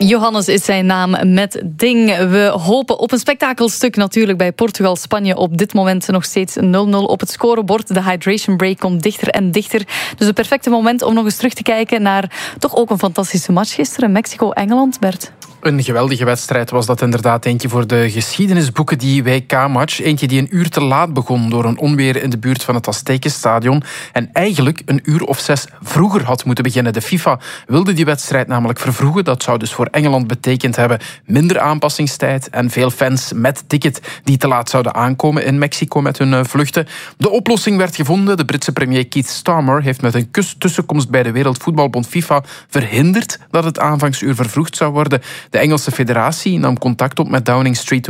Johannes is zijn naam met Ding. We hopen op een spektakelstuk natuurlijk bij Portugal-Spanje. Op dit moment nog steeds 0-0 op het scorebord. De hydration break komt dichter en dichter. Dus het perfecte moment om nog eens terug te kijken naar toch ook een fantastische match gisteren. Mexico-Engeland, Bert. Een geweldige wedstrijd was dat inderdaad. Eentje voor de geschiedenisboeken, die WK-match. Eentje die een uur te laat begon door een onweer in de buurt van het Aztekenstadion. En eigenlijk een uur of 6 vroeger had moeten beginnen. De FIFA wilde die wedstrijd namelijk vervroegen. Dat zou dus voor Engeland betekend hebben minder aanpassingstijd en veel fans met ticket die te laat zouden aankomen in Mexico met hun vluchten. De oplossing werd gevonden. De Britse premier Keith Starmer heeft met een tussenkomst bij de Wereldvoetbalbond FIFA verhinderd dat het aanvangsuur vervroegd zou worden. De Engelse federatie nam contact op met Downing Street